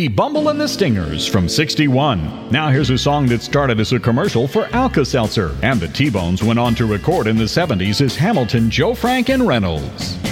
The Bumble and the Stingers from '61. Now here's a song that started as a commercial for Alka-Seltzer, and the T-Bones went on to record in the '70s as Hamilton, Joe Frank, and Reynolds.